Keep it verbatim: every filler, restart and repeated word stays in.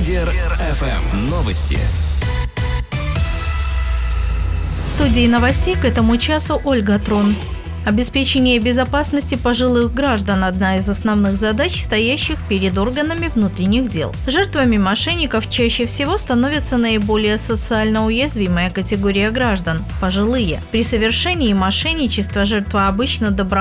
Лидер эф эм. Новости. В студии новостей к этому часу Ольга Трон. Обеспечение безопасности пожилых граждан – одна из основных задач, стоящих перед органами внутренних дел. Жертвами мошенников чаще всего становятся наиболее социально уязвимая категория граждан – пожилые. При совершении мошенничества жертва обычно добровольно